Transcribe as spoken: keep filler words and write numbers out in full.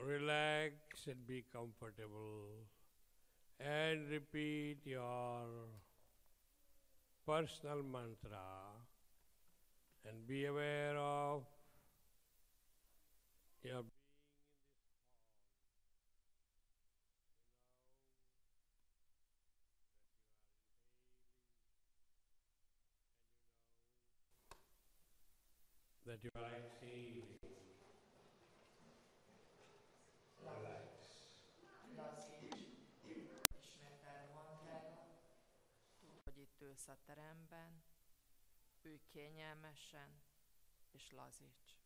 Relax and be comfortable and repeat your personal mantra and be aware of your being in this hall. You know that you are exhaling. Relax. Lazíts, ismételd mantrádat, tudd, hogy itt ülsz a teremben, ülj kényelmesen, és lazíts.